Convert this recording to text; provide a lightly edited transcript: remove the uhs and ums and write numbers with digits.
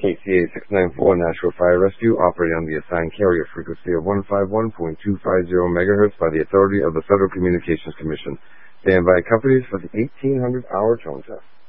KCA 694 Nashville Fire Rescue, operating on the assigned carrier frequency of 151.250 MHz by the authority of the Federal Communications Commission. Stand by, companies, for the 1800-hour tone test.